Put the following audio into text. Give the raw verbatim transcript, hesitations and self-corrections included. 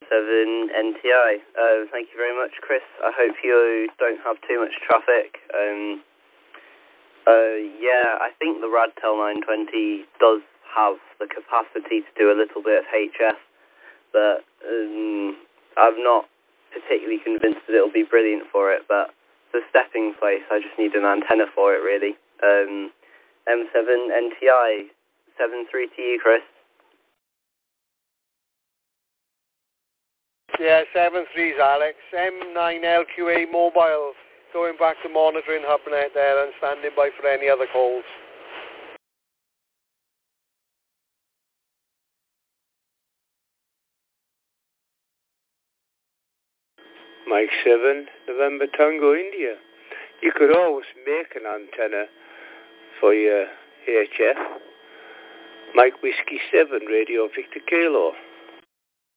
seven N T I. Uh, thank you very much, Chris. I hope you don't have too much traffic. Um, uh, yeah, I think the Radtel nine twenty does have the capacity to do a little bit of H F, but um, I'm not particularly convinced that it'll be brilliant for it, but it's a stepping place. I just need an antenna for it, really. Um, M seven N T I, seven three to you, Chris. Yeah, seven three's Alex. M nine L Q A mobile, going back to monitoring HubNet there and standing by for any other calls. Mike seven, November Tango, India. You could always make an antenna for your H F. Mike Whiskey seven, Radio Victor Kilo.